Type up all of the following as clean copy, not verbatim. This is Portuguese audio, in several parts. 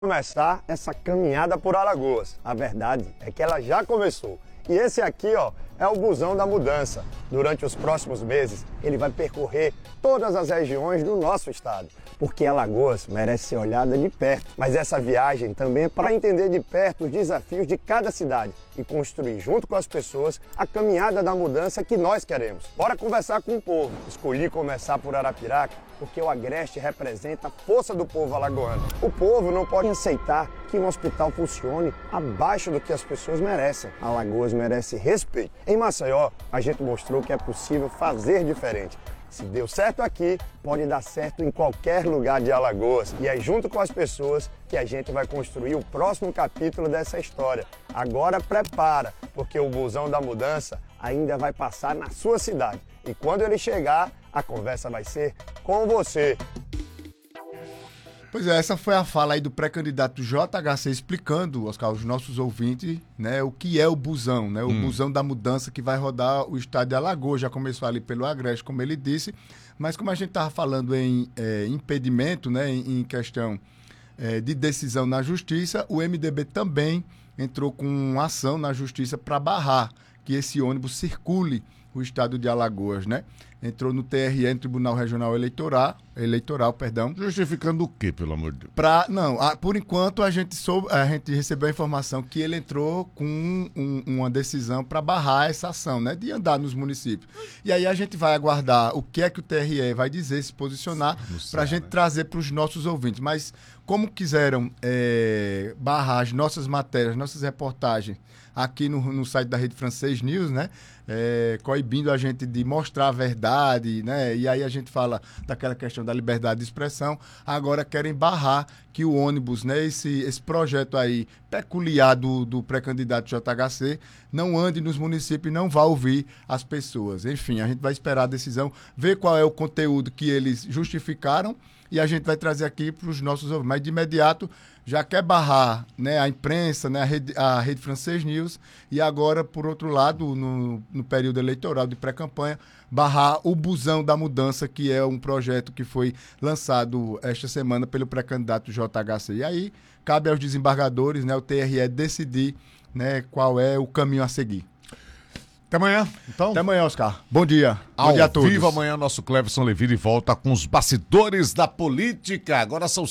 Começar essa caminhada por Alagoas. A verdade é que ela já começou. E esse aqui, é o Busão da Mudança. Durante os próximos meses, ele vai percorrer todas as regiões do nosso estado. Porque Alagoas merece ser olhada de perto. Mas essa viagem também é para entender de perto os desafios de cada cidade e construir junto com as pessoas a caminhada da mudança que nós queremos. Bora conversar com o povo. Escolhi começar por Arapiraca porque o Agreste representa a força do povo alagoano. O povo não pode aceitar que um hospital funcione abaixo do que as pessoas merecem. Alagoas merece respeito. Em Maceió, a gente mostrou que é possível fazer diferente. Se deu certo aqui, pode dar certo em qualquer lugar de Alagoas. E é junto com as pessoas que a gente vai construir o próximo capítulo dessa história. Agora prepara, porque o Busão da Mudança ainda vai passar na sua cidade. E quando ele chegar, a conversa vai ser com você. Pois é, essa foi a fala aí do pré-candidato JHC explicando, Oscar, aos nossos ouvintes, né, o que é o busão, né, o busão da mudança que vai rodar o estado de Alagoas. Já começou ali pelo Agreste, como ele disse, mas como a gente estava falando em impedimento, né, em questão de decisão na justiça, o MDB também entrou com uma ação na justiça para barrar que esse ônibus circule o estado de Alagoas, né? Entrou no TRE, no Tribunal Regional Eleitoral, Justificando o quê, pelo amor de Deus? Por enquanto, a gente recebeu a informação que ele entrou com uma decisão para barrar essa ação, né? De andar nos municípios. E aí a gente vai aguardar o que é que o TRE vai dizer, se posicionar, para a gente trazer para os nossos ouvintes. Mas como quiseram barrar as nossas matérias, nossas reportagens aqui no site da Rede Francês News, né? Coibindo a gente de mostrar a verdade, né? E aí a gente fala daquela questão da liberdade de expressão. Agora querem barrar que o ônibus, né? Esse projeto aí peculiar do pré-candidato JHC não ande nos municípios e não vá ouvir as pessoas. Enfim, a gente vai esperar a decisão, ver qual é o conteúdo que eles justificaram e a gente vai trazer aqui para os nossos ouvintes. Mas de imediato já quer barrar, né, a imprensa, né, a Rede Francês News, e agora, por outro lado, no período eleitoral de pré-campanha, barrar o Busão da Mudança, que é um projeto que foi lançado esta semana pelo pré-candidato JHC. E aí cabe aos desembargadores, né, o TRE, decidir, né, qual é o caminho a seguir. Até amanhã, então. Até amanhã, Oscar. Bom dia. Bom dia a todos. Ao vivo amanhã, nosso Cleverson Levine volta com os bastidores da política. Agora são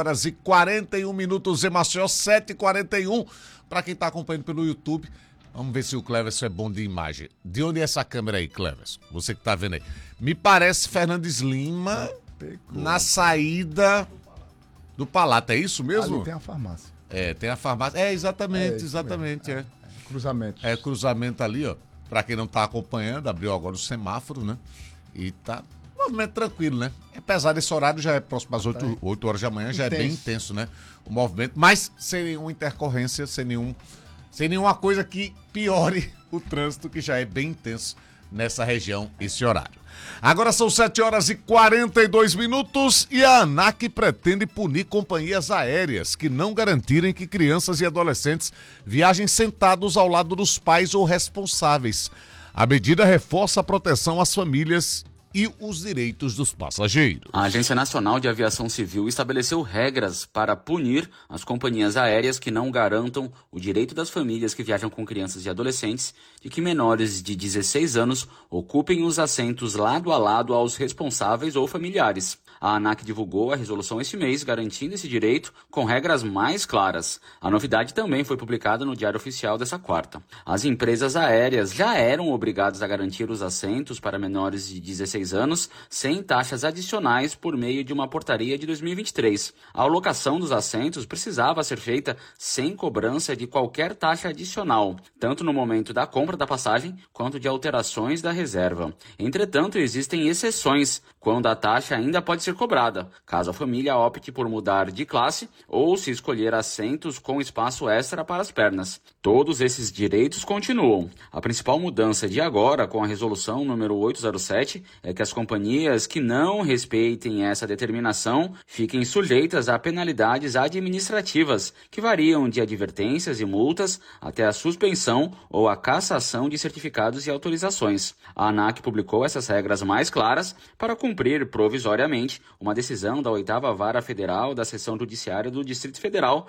7h41 em Maceió, 7h41. Para quem está acompanhando pelo YouTube, vamos ver se o Cleverson é bom de imagem. De onde é essa câmera aí, Cleverson? Você que está vendo aí. Me parece Fernandes Lima na saída do Palato. É isso mesmo? Ali tem a farmácia. Tem a farmácia. Exatamente. Cruzamento. Cruzamento ali, ó. Pra quem não tá acompanhando, abriu agora o semáforo, né? E tá movimento tranquilo, né? Apesar desse horário, já é próximo às 8 horas da manhã, já é bem intenso, né? O movimento, mas sem nenhuma intercorrência, sem nenhuma coisa que piore o trânsito, que já é bem intenso nessa região, esse horário. Agora são 7h42 e a ANAC pretende punir companhias aéreas que não garantirem que crianças e adolescentes viajem sentados ao lado dos pais ou responsáveis. A medida reforça a proteção às famílias e os direitos dos passageiros. A Agência Nacional de Aviação Civil estabeleceu regras para punir as companhias aéreas que não garantam o direito das famílias que viajam com crianças e adolescentes de que menores de 16 anos ocupem os assentos lado a lado aos responsáveis ou familiares. A ANAC divulgou a resolução este mês, garantindo esse direito com regras mais claras. A novidade também foi publicada no Diário Oficial dessa quarta. As empresas aéreas já eram obrigadas a garantir os assentos para menores de 16 anos sem taxas adicionais por meio de uma portaria de 2023. A alocação dos assentos precisava ser feita sem cobrança de qualquer taxa adicional, tanto no momento da compra da passagem quanto de alterações da reserva. Entretanto, existem exceções, quando a taxa ainda pode ser cobrada, caso a família opte por mudar de classe ou se escolher assentos com espaço extra para as pernas. Todos esses direitos continuam. A principal mudança de agora, com a resolução número 807, é é que as companhias que não respeitem essa determinação fiquem sujeitas a penalidades administrativas, que variam de advertências e multas até a suspensão ou a cassação de certificados e autorizações. A ANAC publicou essas regras mais claras para cumprir provisoriamente uma decisão da 8ª Vara Federal da Seção Judiciária do Distrito Federal,